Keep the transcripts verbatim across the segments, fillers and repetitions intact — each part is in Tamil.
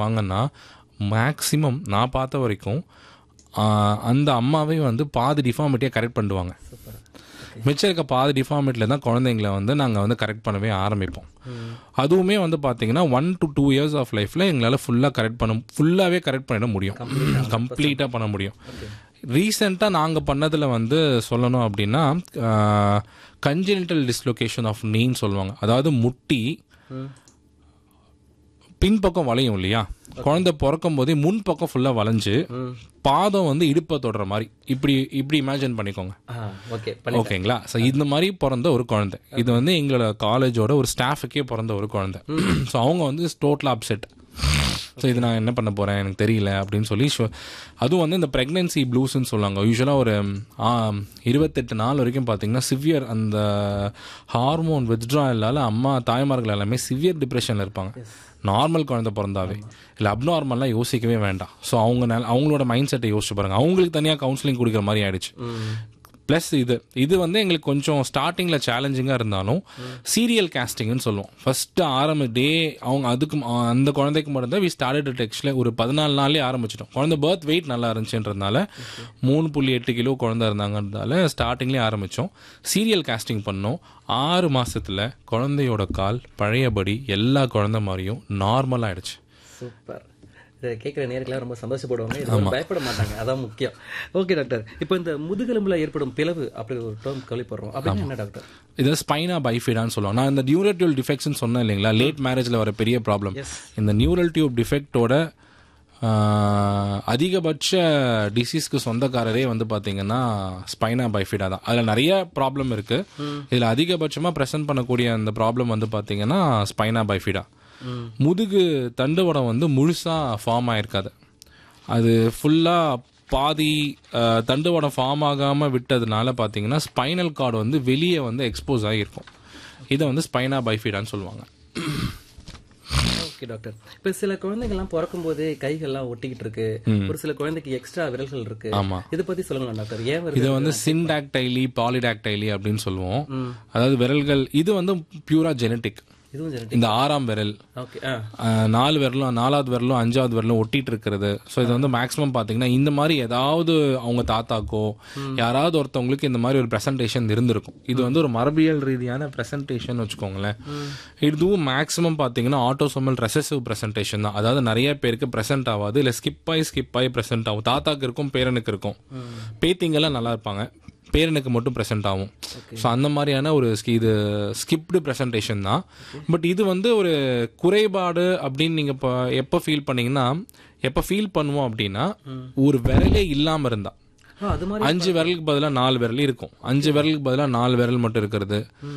வாங்கன்னா மேக்ஸிமம் நான் பார்த்த வரைக்கும் அந்த அம்மாவே வந்து பாதி டிஃபார்மிட்டியாக கரெக்ட் பண்ணுவாங்க. மிச்சம் இருக்க பாதி டிஃபார்மிட்டியில் தான் குழந்தைங்களை வந்து நாங்கள் வந்து கரெக்ட் பண்ணவே ஆரம்பிப்போம். அதுவுமே வந்து பார்த்தீங்கன்னா one to two years of லைஃப்பில் எங்களால் ஃபுல்லாக கரெக்ட் பண்ண ஃபுல்லாகவே கரெக்ட் பண்ணிட முடியும், கம்ப்ளீட்டாக பண்ண முடியும். ரீசெண்டாக நாங்கள் பண்ணதில் வந்து சொல்லணும் அப்படின்னா கன்ஜெனிட்டல் டிஸ்லொகேஷன் ஆஃப் நீன்னு சொல்லுவாங்க. அதாவது முட்டி பின்பக்கம் வளையும் இல்லையா, குழந்தை பிறக்கும் போதே முன்பக்கம் ஃபுல்லாக வளைஞ்சு பாதம் வந்து இடுப்பை தொடுற மாதிரி இப்படி இப்படி இமேஜின் பண்ணிக்கோங்க. ஓகேங்களா? ஸோ இந்த மாதிரி பிறந்த ஒரு குழந்தை, இது வந்து எங்களோட காலேஜோட ஒரு ஸ்டாஃபுக்கே பிறந்த ஒரு குழந்தை. ஸோ அவங்க வந்து டோட்டலாக அப்செட். ஸோ இது நான் என்ன பண்ண போகிறேன் எனக்கு தெரியல அப்படின்னு சொல்லி, அதுவும் வந்து இந்த ப்ரெக்னென்சி ப்ளூஸ்ன்னு சொல்லுவாங்க. யூஸ்வலாக ஒரு இருபத்தெட்டு நாள் வரைக்கும் பார்த்தீங்கன்னா சிவியர் அந்த ஹார்மோன் வித்ட்ராயலால் அம்மா தாய்மார்கள் எல்லாமே சிவியர் டிப்ரெஷனில் இருப்பாங்க. நார்மல் குழந்தை பிறந்தாவே இல்லை, அப்நார்மல்லாம் யோசிக்கவே வேண்டாம். ஸோ அவங்க அவங்களோட மைண்ட் செட்டை யோசிச்சு பாருங்க, அவங்களுக்கு தனியாக கவுன்சிலிங் கொடுக்குற மாதிரி ஆயிடுச்சு. ப்ளஸ் இது இது வந்து எங்களுக்கு கொஞ்சம் ஸ்டார்டிங்கில் சேலஞ்சிங்காக இருந்தாலும் சீரியல் கேஸ்டிங்னு சொல்லுவோம். ஃபஸ்ட்டு ஆரம்ப டே அவங்க அதுக்கு அந்த குழந்தைக்கு மட்டும்தான் வி ஸ்டார்டட் டெக்ஸ்டில் ஒரு பதினாலு நாள்லேயே ஆரம்பிச்சிட்டோம். குழந்தை பர்த் வெயிட் நல்லா இருந்துச்சுன்றதுனால மூணு புள்ளி எட்டு கிலோ குழந்தை இருந்தாங்கன்றதால ஸ்டார்டிங்லேயே ஆரம்பித்தோம். சீரியல் கேஸ்டிங் பண்ணோம். ஆறு மாதத்தில் குழந்தையோட கால் பழையபடி எல்லா குழந்தை மாதிரியும் நார்மல் ஆகிடுச்சு. சூப்பர். இதை கேட்குற நேரத்தில் ரொம்ப சந்தோஷப்படுவாங்க, இது பயப்பட மாட்டாங்க, அதான் முக்கியம். ஓகே டாக்டர், இப்போ இந்த முதுகெலும்புல ஏற்படும் பிளவு அப்படி ஒரு டேர்ம் கேள்விப்படுறோம், அப்படின்னு என்ன டாக்டர்? இது ஸ்பைனா பைஃபிடான்னு சொல்லுவாங்க. நான் இந்த நியூரல் டியூப் டிஃபெக்ட்ஸ்னு சொன்னேன் இல்லைங்களா, லேட் மேரேஜில் வர பெரிய ப்ராப்ளம். இந்த நியூரல் டியூப் டிஃபெக்டோட அதிகபட்ச டிசீஸ்க்கு சொந்தக்காரரே வந்து பார்த்தீங்கன்னா ஸ்பைனா பைஃபிடா தான். அதில் நிறைய ப்ராப்ளம் இருக்குது. இதில் அதிகபட்சமாக ப்ரெசென்ட் பண்ணக்கூடிய அந்த ப்ராப்ளம் வந்து பார்த்தீங்கன்னா ஸ்பைனா பைஃபிடா. முதுகு தண்டுவடம் வந்து முழுசாக ஃபார்ம் ஆகிருக்காது, அது ஃபுல்லாக பாதி தண்டுவடம் ஃபார்ம் ஆகாமல் விட்டதுனால பார்த்தீங்கன்னா ஸ்பைனல் கார்டு வந்து வெளியே வந்து எக்ஸ்போஸ் ஆகியிருக்கும். இதை வந்து ஸ்பைனா பைஃபிடான்னு சொல்லுவாங்க. ஓகே டாக்டர், இப்போ சில குழந்தைகள்லாம் பிறக்கும் போதே கைகள்லாம் ஒட்டிக்கிட்டு இருக்கு, ஒரு சில குழந்தைக்கு எக்ஸ்ட்ரா விரல்கள் இருக்கு. ஆமா, இதை பத்தி சொல்லுங்க டாக்டர். ஏன் இது வந்து சின்டாக்டைலி பாலிடாக்டைலி அப்படின்னு சொல்லுவோம். அதாவது விரல்கள் இது வந்து பியூரா ஜெனட்டிக். இந்த ஆறாம் விரல், நாலு விரலும் நாலாவது விரலும் அஞ்சாவது விரலும் ஒட்டிட்டு இருக்கிறது. ஸோ இது வந்து மேக்ஸிமம் பார்த்தீங்கன்னா இந்த மாதிரி ஏதாவது அவங்க தாத்தாக்கோ யாராவது ஒருத்தவங்களுக்கு இந்த மாதிரி ஒரு ப்ரெசன்டேஷன் இருந்திருக்கும். இது வந்து ஒரு மரபியல் ரீதியான ப்ரெசன்டேஷன் வச்சுக்கோங்களேன். இதுவும் மேக்ஸிமம் பார்த்தீங்கன்னா ஆட்டோசோமல் ரெசசிவ் ப்ரெசன்டேஷன் தான். அதாவது நிறைய பேருக்கு ப்ரெசென்ட் ஆகாது, இல்லை ஸ்கிப் ஆகி ஸ்கிப் ஆகி ப்ரெசென்ட் ஆகும். தாத்தாக்கு இருக்கும், பேரனுக்கு இருக்கும். பேத்திங்கெல்லாம் நல்லா இருப்பாங்க, பேரனுக்கு மட்டும் ப்ரெசென்ட் ஆகும். ஸோ அந்த மாதிரியான ஒரு இது ஸ்கிப்டு ப்ரெசன்டேஷன் தான். பட் இது வந்து ஒரு குறைபாடு அப்படின்னு நீங்கள் இப்போ எப்போ ஃபீல் பண்ணீங்கன்னா, எப்போ ஃபீல் பண்ணுவோம் அப்படின்னா ஒரு விரலே இல்லாமல் இருந்தால், அஞ்சு விரலுக்கு பதிலாக நாலு விரல் இருக்கும், அஞ்சு விரலுக்கு பதிலாக நாலு விரல் மட்டும் இருக்கிறது.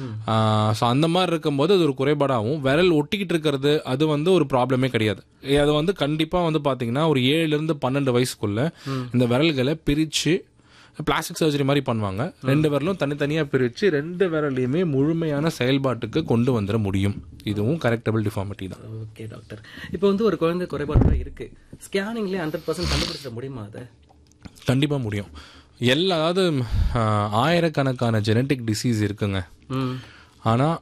ஸோ அந்த மாதிரி இருக்கும்போது அது ஒரு குறைபாடாகும். விரல் ஒட்டிக்கிட்டு இருக்கிறது அது வந்து ஒரு ப்ராப்ளமே கிடையாது. அது வந்து கண்டிப்பாக வந்து பார்த்தீங்கன்னா ஒரு ஏழுலேருந்து பன்னெண்டு வயசுக்குள்ள இந்த விரல்களை பிரித்து பிளாஸ்டிக் சர்ஜரி மாதிரி பண்ணுவாங்க. ரெண்டு விரலும் தனித்தனியாக பிரித்து ரெண்டு விரலையுமே முழுமையான செயல்பாட்டுக்கு கொண்டு வந்துட முடியும். இதுவும் கரெக்டபிள் டிஃபார்மிட்டி தான். ஓகே டாக்டர், இப்போ வந்து ஒரு குழந்தை குறைபாடு இருக்கு, ஸ்கேனிங்லேயே ஹண்ட்ரட் பர்சன்ட் கண்டுபிடிச்சிட முடியுமா? அதை கண்டிப்பாக முடியும். எல்லா அதாவது ஆயிரக்கணக்கான ஜெனட்டிக் டிசீஸ் இருக்குங்க. ஆனால்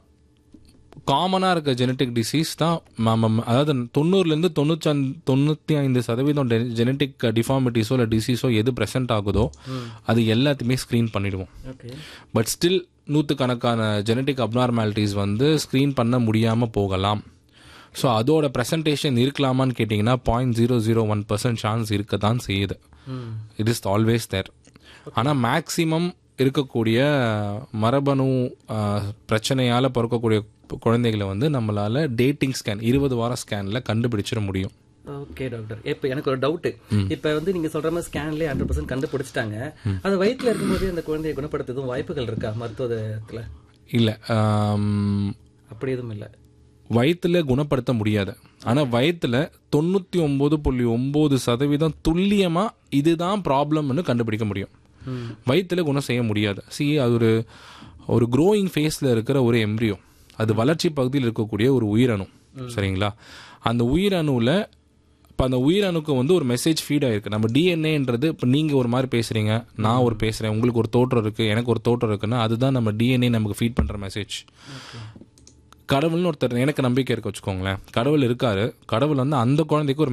காமனாக இருக்க ஜெனட்டிக் டிசீஸ் தான், அதாவது தொண்ணூறுலேருந்து தொண்ணூற்றி தொண்ணூற்றி ஐந்து சதவீதம் ஜெனட்டிக் டிஃபார்மிட்டிஸோ இல்லை டிசீஸோ எது ப்ரெசென்ட் ஆகுதோ அது எல்லாத்தையுமே ஸ்க்ரீன் பண்ணிடுவோம். பட் ஸ்டில் நூற்றுக்கணக்கான ஜெனட்டிக் அப்நார்மாலிட்டிஸ் வந்து ஸ்க்ரீன் பண்ண முடியாமல் போகலாம். ஸோ அதோட ப்ரெசன்டேஷன் இருக்கலாமான்னு கேட்டிங்கன்னா point zero zero one percent chance இருக்க தான் செய்யுது. It is always there. ஆனால் மேக்ஸிமம் இருக்கக்கூடிய மரபணு பிரச்சனையால் பிறக்கக்கூடிய குழந்தைகளை வந்து நம்மளால டேட்டிங் ஸ்கேன் இருபது வாரம் ஸ்கேன்ல கண்டுபிடிச்சிட முடியும். ஓகே டாக்டர், இப்போ எனக்கு ஒரு டவுட். இப்போ வந்து நீங்க சொல்ற மாதிரி ஸ்கேன்லேயே ஹண்ட்ரட் பர்சன்ட் கண்டுபிடிச்சிட்டாங்க, அது வயிற்றுல இருக்கும்போது அந்த குழந்தையை குணப்படுத்துறதும் வாய்ப்புகள் இருக்கா மருத்துவத்துல? இல்லை, அப்படி எதுவும் இல்லை. வயிற்றுல குணப்படுத்த முடியாது. ஆனால் வயிற்றுல தொண்ணூற்றி ஒம்பது புள்ளி ஒம்பது சதவீதம் துல்லியமாக இதுதான் ப்ராப்ளம்னு கண்டுபிடிக்க முடியும். வயிற்றுல குணம் செய்ய முடியாது. சி அது ஒரு ஒரு க்ரோயிங் ஃபேஸில் இருக்கிற ஒரு எம்ப்ரியோ, அது வளர்ச்சி பகுதியில் இருக்கக்கூடிய ஒரு உயிரணு. சரிங்களா? அந்த உயிரணுவில் இப்போ அந்த உயிரணுக்கு வந்து ஒரு மெசேஜ் ஃபீட் ஆகிருக்கு. நம்ம டிஎன்ஏன்றது இப்போ நீங்கள் ஒரு மாதிரி பேசுகிறீங்க, நான் ஒரு பேசுகிறேன், உங்களுக்கு ஒரு தோற்றம் இருக்குது, எனக்கு ஒரு தோற்றம் இருக்குன்னா அதுதான் நம்ம டிஎன்ஏ நமக்கு ஃபீட் பண்ணுற மெசேஜ். கடவுள்னு ஒருத்தர் எனக்கு நம்பிக்கை இருக்க வச்சுக்கோங்களேன், கடவுள் இருக்காரு, கடவுள் வந்து அந்த குழந்தைக்கு ஒரு